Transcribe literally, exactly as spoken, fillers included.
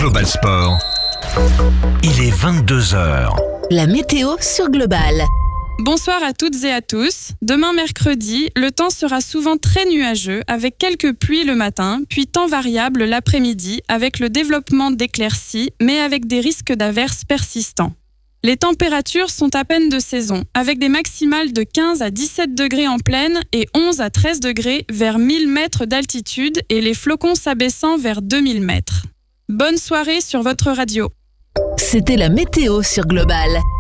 Global Sport. Il est vingt-deux heures. La météo sur Global. Bonsoir à toutes et à tous. Demain mercredi, le temps sera souvent très nuageux avec quelques pluies le matin, puis temps variable l'après-midi avec le développement d'éclaircies, mais avec des risques d'averses persistants. Les températures sont à peine de saison, avec des maximales de quinze à dix-sept degrés en plaine et onze à treize degrés vers mille mètres d'altitude et les flocons s'abaissant vers deux mille mètres. Bonne soirée sur votre radio. C'était la météo sur Global.